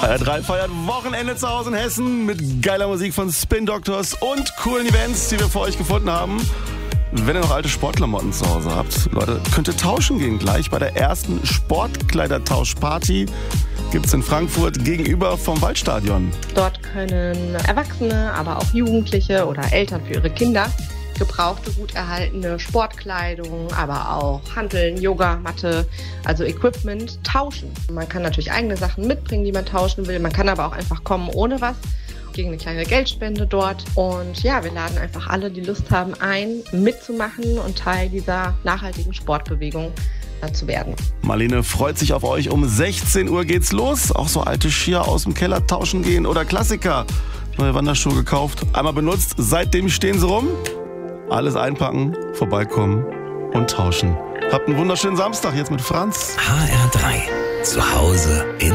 HR3 feiert Wochenende zu Hause in Hessen mit geiler Musik von Spin Doctors und coolen Events, die wir für euch gefunden haben. Wenn ihr noch alte Sportklamotten zu Hause habt, Leute, könnt ihr tauschen gehen. Gleich bei der ersten Sportkleidertauschparty gibt's in Frankfurt gegenüber vom Waldstadion. Dort können Erwachsene, aber auch Jugendliche oder Eltern für ihre Kinder gebrauchte, gut erhaltene Sportkleidung, aber auch Hanteln, Yogamatte, also Equipment tauschen. Man kann natürlich eigene Sachen mitbringen, die man tauschen will. Man kann aber auch einfach kommen ohne was, gegen eine kleine Geldspende dort. Und ja, wir laden einfach alle, die Lust haben, ein, mitzumachen und Teil dieser nachhaltigen Sportbewegung zu werden. Marlene freut sich auf euch. Um 16 Uhr geht's los. Auch so alte Skier aus dem Keller tauschen gehen oder Klassiker. Neue Wanderschuhe gekauft, einmal benutzt, seitdem stehen sie rum. Alles einpacken, vorbeikommen und tauschen. Habt einen wunderschönen Samstag jetzt mit Franz. HR3, zu Hause in